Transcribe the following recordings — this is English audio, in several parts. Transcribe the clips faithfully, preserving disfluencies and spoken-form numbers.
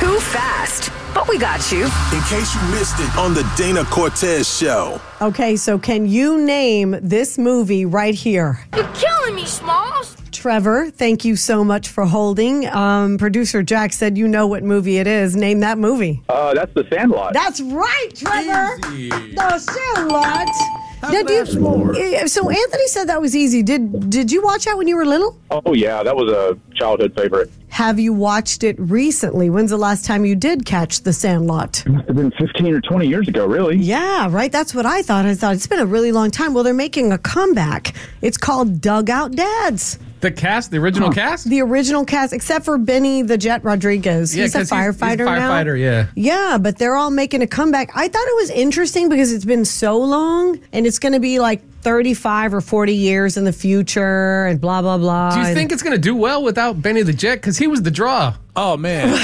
too fast. But we got you. In case you missed it on the Dana Cortez Show. Okay, so can you name this movie right here? You're killing me, Smalls. Trevor, thank you so much for holding. Um, Producer Jack said you know what movie it is. Name that movie. Uh, that's The Sandlot. That's right, Trevor. Easy. The Sandlot. Now, do you- more. eh, so Anthony said that was easy. Did Did you watch that when you were little? Oh, yeah, that was a childhood favorite. Have you watched it recently? When's the last time you did catch The Sandlot? It must have been fifteen or twenty years ago, really. Yeah, right. That's what I thought. I thought it's been a really long time. Well, they're making a comeback. It's called Dugout Dads. The cast, the original cast? The original cast, except for Benny the Jet Rodriguez. Yeah, he's a 'cause he's- firefighter he's a now. firefighter, yeah. Yeah, but they're all making a comeback. I thought it was interesting because it's been so long, and it's going to be like thirty-five or forty years in the future, and blah, blah, blah. Do you And- think it's going to do well without Benny the Jet? Because he was the draw. Oh man, nah,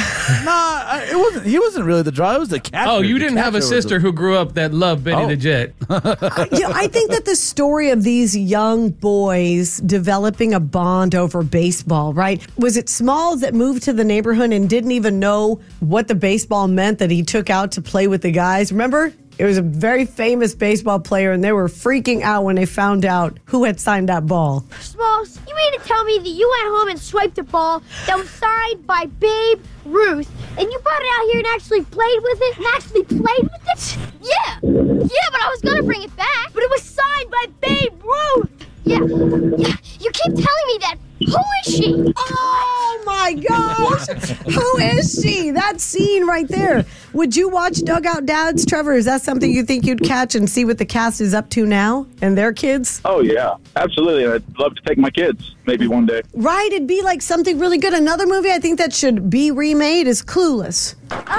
I- it wasn't. He wasn't really the draw. It was the catcher. Oh, you The didn't have a catcher was sister who grew up that loved Benny Oh. the Jet. Yeah, I think that the story of these young boys developing a bond over baseball, right? Was it Smalls that moved to the neighborhood and didn't even know what the baseball meant that he took out to play with the guys? Remember? It was a very famous baseball player, and they were freaking out when they found out who had signed that ball. Smalls, you mean to tell me that you went home and swiped a ball that was signed by Babe Ruth, and you brought it out here and actually played with it? And actually played with it? Yeah. Yeah, but I was going to bring it back. But it was signed by Babe Ruth. Yeah. Yeah. You keep telling me that. Who is she? Oh my gosh! Who is she? That scene right there. Would you watch Dugout Dads, Trevor? Is that something you think you'd catch and see what the cast is up to now and their kids? Oh, yeah, absolutely. I'd love to take my kids maybe one day. Right, it'd be like something really good. Another movie I think that should be remade is Clueless.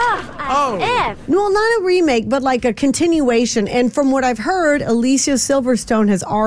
Oh. F. Well, not a remake, but like a continuation. And from what I've heard, Alicia Silverstone has already